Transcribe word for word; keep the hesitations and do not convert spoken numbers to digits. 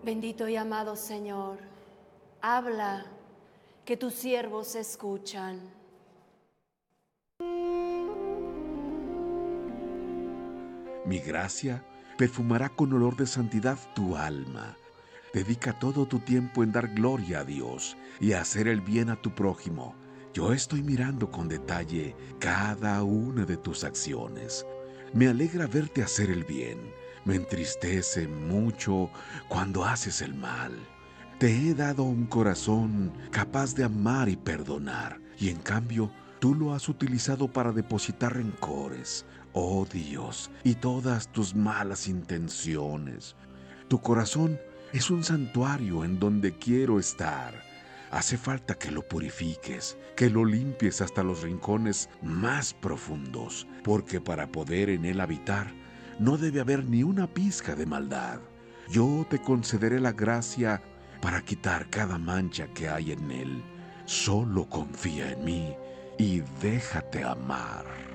Bendito y amado Señor, habla, que tus siervos escuchan. Mi gracia perfumará con olor de santidad tu alma. Dedica todo tu tiempo en dar gloria a Dios y a hacer el bien a tu prójimo. Yo estoy mirando con detalle cada una de tus acciones. Me alegra verte hacer el bien. Me entristece mucho cuando haces el mal. Te he dado un corazón capaz de amar y perdonar, y en cambio tú lo has utilizado para depositar rencores, odios y todas tus malas intenciones. Tu corazón es un santuario en donde quiero estar. Hace falta que lo purifiques, que lo limpies hasta los rincones más profundos, porque para poder en él habitar, no debe haber ni una pizca de maldad. Yo te concederé la gracia para quitar cada mancha que hay en él. Solo confía en mí y déjate amar.